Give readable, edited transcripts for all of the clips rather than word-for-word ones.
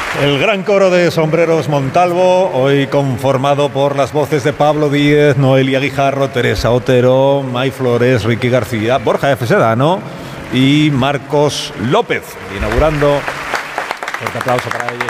El gran coro de Sombreros Montalvo, hoy conformado por las voces de Pablo Díez, Noelia Guijarro, Teresa Otero, May Flores, Ricky García, Borja F. Sedano y Marcos López, inaugurando. Fuerte aplauso para ellos.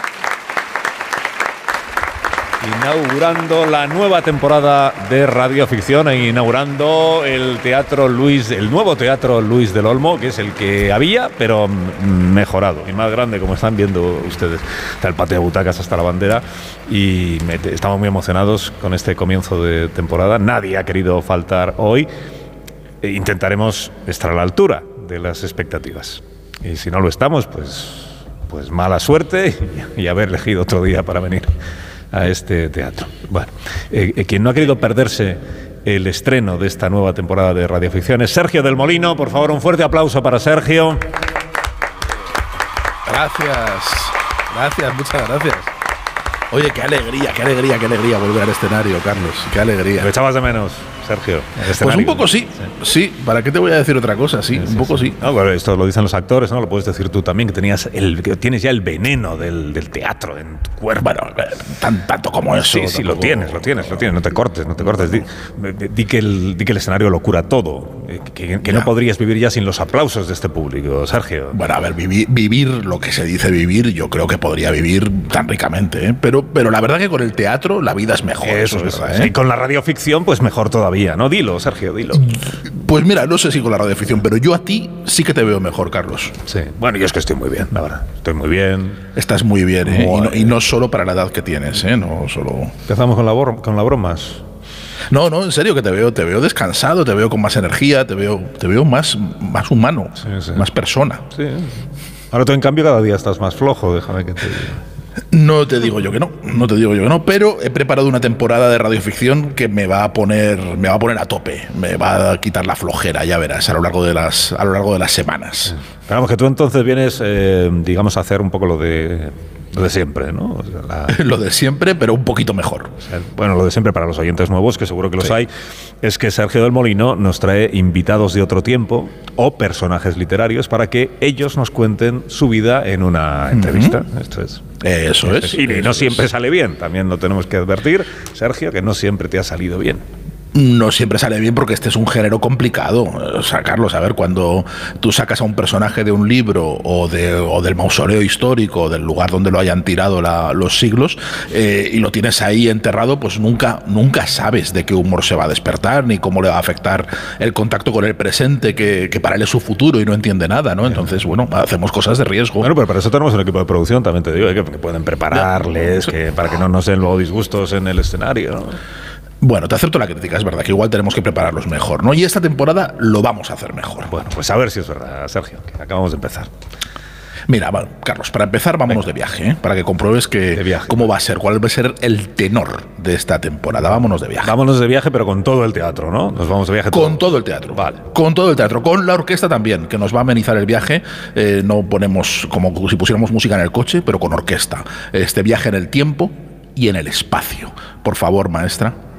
Inaugurando la nueva temporada de Radioficción e inaugurando el nuevo Teatro Luis del Olmo, que es el que había, pero mejorado y más grande, como están viendo ustedes. Está el patio de butacas hasta la bandera y estamos muy emocionados con este comienzo de temporada. Nadie ha querido faltar hoy. Intentaremos estar a la altura de las expectativas. Y si no lo estamos, pues mala suerte y haber elegido otro día para venir a este teatro. Bueno, quien no ha querido perderse el estreno de esta nueva temporada de Radioficción es Sergio del Molino. Por favor, un fuerte aplauso para Sergio. Gracias, muchas gracias. Oye, qué alegría volver al escenario, Carlos, qué alegría. ¿Lo echabas de menos, Sergio? Pues un poco sí, ¿para qué te voy a decir otra cosa? Sí, un poco sí. No, pero esto lo dicen los actores, ¿no? Lo puedes decir tú también, que tienes ya el veneno del teatro en tu cuerpo. Bueno, tanto como eso. Sí, lo tienes, no te cortes. Di que el escenario lo cura todo, que no podrías vivir ya sin los aplausos de este público, Sergio. Bueno, a ver, vivir lo que se dice vivir, yo creo que podría vivir tan ricamente, ¿eh? Pero la verdad que con el teatro la vida es mejor. Eso es verdad, ¿eh? Y con la radioficción, pues mejor todavía, ¿no? Dilo, Sergio, dilo. Pues mira, no sé si con la radioficción, pero yo a ti sí que te veo mejor, Carlos. Sí. Bueno, yo es que estoy muy bien, la verdad. Estoy muy bien. Estás muy bien, ¿eh? Y no solo para la edad que tienes, ¿eh? No solo... Empezamos con la bromas. No, en serio, que te veo descansado, te veo con más energía, te veo más humano, sí. Más persona. Sí. Ahora tú, en cambio, cada día estás más flojo, déjame que te diga. No te digo yo que no, pero he preparado una temporada de radioficción que me va a poner a tope, me va a quitar la flojera, ya verás, a lo largo de las semanas. Esperamos que tú entonces vienes, digamos, a hacer un poco lo de siempre, ¿no? O sea, lo de siempre, pero un poquito mejor. Bueno, lo de siempre para los oyentes nuevos, que seguro que los hay, es que Sergio del Molino nos trae invitados de otro tiempo o personajes literarios para que ellos nos cuenten su vida en una entrevista. Eso es. Y no siempre sale bien, también lo tenemos que advertir, Sergio, que no siempre te ha salido bien. No siempre sale bien porque este es un género complicado. O sea, Carlos, a ver, cuando tú sacas a un personaje de un libro o del mausoleo histórico, del lugar donde lo hayan tirado los siglos, y lo tienes ahí enterrado, pues nunca sabes de qué humor se va a despertar ni cómo le va a afectar el contacto con el presente, que para él es su futuro y no entiende nada, ¿no? Entonces, bueno, hacemos cosas de riesgo. Bueno, pero para eso tenemos un equipo de producción, también te digo, que pueden prepararles, para que no nos den luego disgustos en el escenario, ¿no? Bueno, te acepto la crítica, es verdad que igual tenemos que prepararlos mejor, ¿no? Y esta temporada lo vamos a hacer mejor. Bueno, pues a ver si es verdad, Sergio, que acabamos de empezar. Mira, bueno, Carlos, para empezar, vámonos de viaje, ¿eh? Para que compruebes cómo va a ser, cuál va a ser el tenor de esta temporada. Vámonos de viaje. Vámonos de viaje, pero con todo el teatro, ¿no? Nos vamos de viaje con todo el teatro. Vale. Con todo el teatro, con la orquesta también, que nos va a amenizar el viaje. No ponemos como si pusiéramos música en el coche, pero con orquesta. Este viaje en el tiempo y en el espacio. Por favor, maestra.